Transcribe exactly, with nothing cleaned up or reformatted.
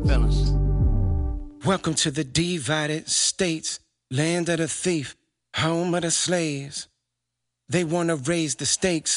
Feelings. Welcome to the divided states, land of the thief, home of the slaves. They want to raise the stakes